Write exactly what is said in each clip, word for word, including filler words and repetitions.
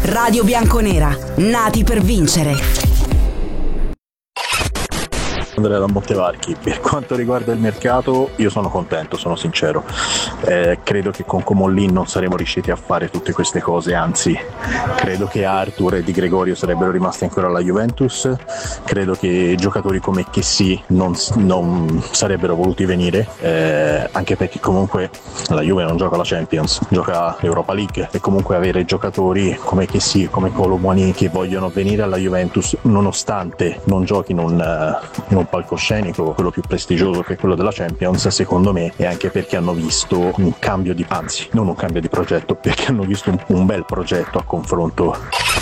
Radio Bianconera, nati per vincere. Andrea da Montevarchi. Per quanto riguarda il mercato, io sono contento, sono sincero. Eh, credo che con Comollin non saremmo riusciti a fare tutte queste cose, anzi credo che Arthur e Di Gregorio sarebbero rimasti ancora alla Juventus, credo che giocatori come Chessy non, non sarebbero voluti venire, eh, anche perché comunque la Juve non gioca la Champions, gioca l'Europa League, e comunque avere giocatori come Chessy, come Kolo Muani che vogliono venire alla Juventus nonostante non giochino in un, in un palcoscenico, quello più prestigioso che è quello della Champions, secondo me è anche perché hanno visto un cambio di, anzi non un cambio di progetto, perché hanno visto un, un bel progetto a confronto.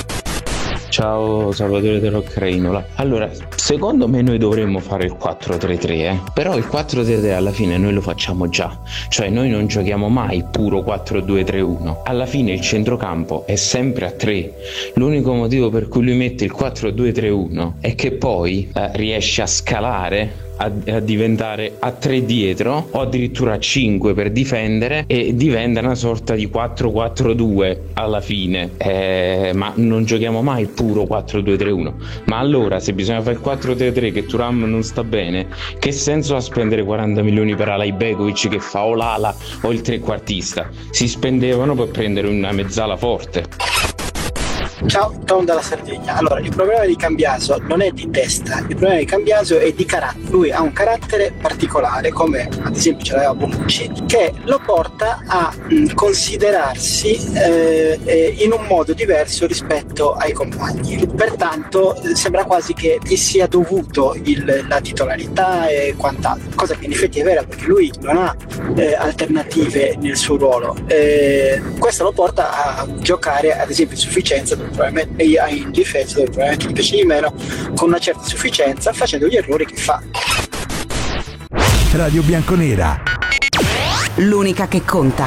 Ciao Salvatore della Crainola. Allora, secondo me noi dovremmo fare il quattro tre tre, eh? Però il quattro tre tre alla fine noi lo facciamo già, cioè noi non giochiamo mai puro quattro due tre uno, alla fine il centrocampo è sempre a tre. L'unico motivo per cui lui mette il quattro due tre uno è che poi eh, riesce a scalare A, a diventare a tre dietro o addirittura a cinque per difendere, e diventa una sorta di quattro quattro due alla fine, eh, ma non giochiamo mai puro quattro due tre uno. Ma allora, se bisogna fare il quattro tre tre che Thuram non sta bene, che senso ha spendere quaranta milioni per Alajbegovic che fa o l'ala o il trequartista? Si spendevano per prendere una mezzala forte. Ciao, Tom dalla Sardegna. Allora, il problema di Cambiaso non è di testa, il problema di Cambiaso è di carattere. Lui ha un carattere particolare, come ad esempio ce l'aveva Bonucci, che lo porta a mh, considerarsi eh, eh, in un modo diverso rispetto ai compagni. Pertanto eh, sembra quasi che gli sia dovuto il, la titolarità e quant'altro, cosa che in effetti è vera, perché lui non ha eh, alternative nel suo ruolo. Eh, questo lo porta a giocare ad esempio in sufficienza, dove probabilmente in difesa, dove probabilmente gli piace di meno, con una certa sufficienza, facendo gli errori che fa. Radio Bianconera, l'unica che conta.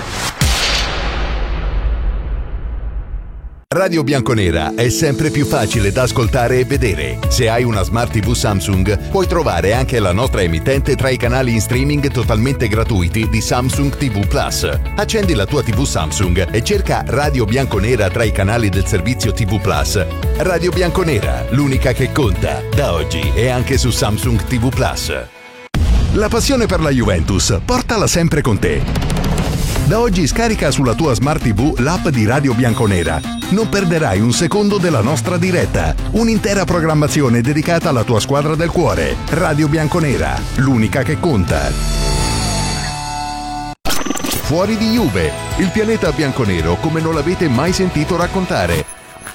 Radio Bianconera è sempre più facile da ascoltare e vedere. Se hai una Smart tivù Samsung, puoi trovare anche la nostra emittente tra i canali in streaming totalmente gratuiti di Samsung tivù Plus. Accendi la tua tivù Samsung e cerca Radio Bianconera tra i canali del servizio tivù Plus. Radio Bianconera, l'unica che conta. Da oggi è anche su Samsung tivù Plus. La passione per la Juventus, portala sempre con te. Da oggi scarica sulla tua Smart tivù l'app di Radio Bianconera. Non perderai un secondo della nostra diretta. Un'intera programmazione dedicata alla tua squadra del cuore. Radio Bianconera, l'unica che conta. Fuori di Juve, il pianeta bianconero come non l'avete mai sentito raccontare.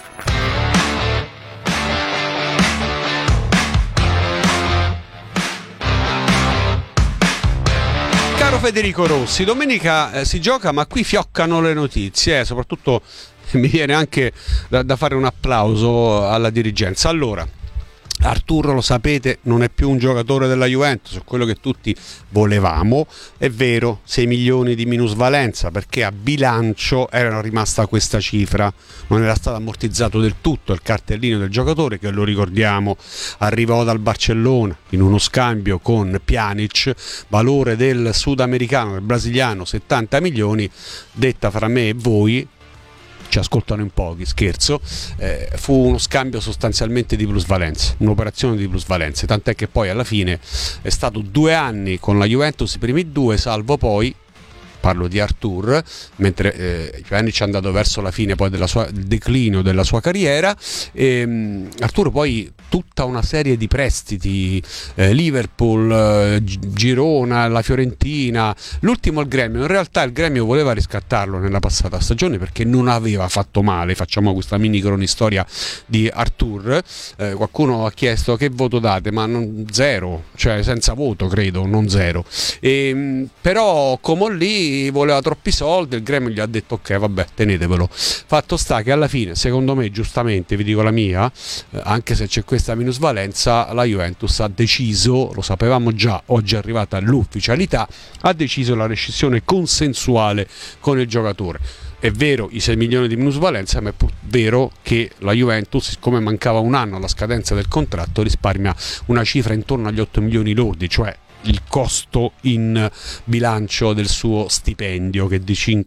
Federico Rossi, domenica eh, si gioca, ma qui fioccano le notizie, eh, soprattutto mi viene anche da, da fare un applauso alla dirigenza. Allora, Arturo, lo sapete, non è più un giocatore della Juventus, è quello che tutti volevamo. È vero, sei milioni di minusvalenza, perché a bilancio era rimasta questa cifra, non era stato ammortizzato del tutto il cartellino del giocatore, che lo ricordiamo arrivò dal Barcellona in uno scambio con Pjanic, valore del sudamericano, del brasiliano settanta milioni, detta fra me e voi, ci ascoltano in pochi, scherzo, eh, fu uno scambio sostanzialmente di plusvalenze, un'operazione di plusvalenze, tant'è che poi alla fine è stato due anni con la Juventus, i primi due, salvo poi, parlo di Artur, mentre eh, Pjanic è andato verso la fine poi del declino della sua carriera, e um, Arturo poi tutta una serie di prestiti, eh, Liverpool, eh, Girona, la Fiorentina, l'ultimo il Gremio. In realtà il Gremio voleva riscattarlo nella passata stagione perché non aveva fatto male. Facciamo questa mini cronistoria di Artur, eh, qualcuno ha chiesto che voto date, ma non, zero, cioè senza voto credo, non zero, e, però Comollin voleva troppi soldi, il Gremio gli ha detto ok, vabbè, tenetevelo. Fatto sta che alla fine, secondo me, giustamente, vi dico la mia, eh, anche se c'è questa minusvalenza, la Juventus ha deciso, lo sapevamo già, oggi è arrivata l'ufficialità, ha deciso la rescissione consensuale con il giocatore. È vero i sei milioni di minusvalenza, ma è pur vero che la Juventus, siccome mancava un anno alla scadenza del contratto, risparmia una cifra intorno agli otto milioni lordi, cioè il costo in bilancio del suo stipendio, che di